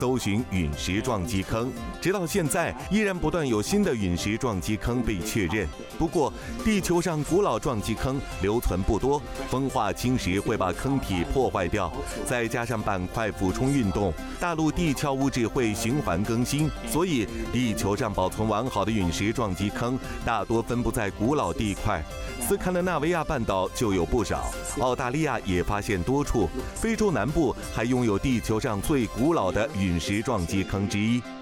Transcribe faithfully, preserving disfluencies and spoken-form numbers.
搜寻陨石撞击坑。直到现在，依然不断有新的陨石撞击坑被确认。不过，地球上古老撞击坑留存不多，风化侵蚀会把坑体破坏掉，再加上板块俯冲运动，大陆地壳物质会循环更新，所以地球上保存完好的陨石撞击坑大多分布在古老地块。斯堪的纳维亚半岛就有不少，澳大利亚也发现多处，非洲南部还拥有地球上最古老的陨石撞击坑之一。